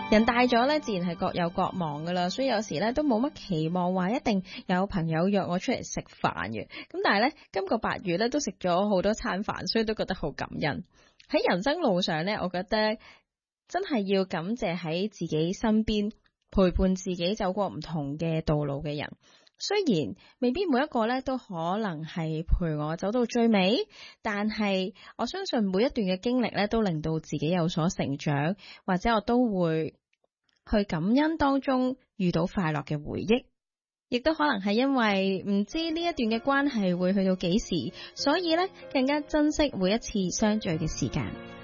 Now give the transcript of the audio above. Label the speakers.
Speaker 1: 人大咗咧，自然係各有各忙噶啦，所以有時咧都冇乜期望話一定有朋友約我出嚟食飯嘅。咁但係咧，今個8月咧都食咗好多餐飯，所以都覺得好感恩。喺人生路上咧，我覺得真係要感謝喺自己身邊陪伴自己走過唔同嘅道路嘅人。雖然未必每一個咧都可能係陪我走到最尾，但係我相信每一段嘅經歷咧都令到自己有所成長，或者我都會去感恩當中遇到快樂嘅回憶，亦都可能係因為唔知呢一段嘅關係會去到幾時，所以咧更加珍惜每一次相聚嘅時間。